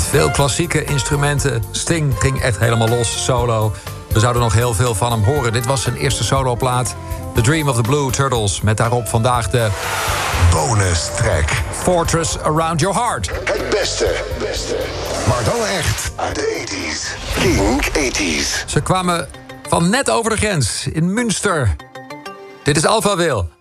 veel klassieke instrumenten. Sting ging echt helemaal los, solo. We zouden nog heel veel van hem horen. Dit was zijn eerste soloplaat. The Dream of the Blue Turtles. Met daarop vandaag de bonus track. Fortress Around Your Heart. Het beste. Maar dan echt uit de 80s. Kink 80s. Ze kwamen van net over de grens in Münster. Dit is Alphaville.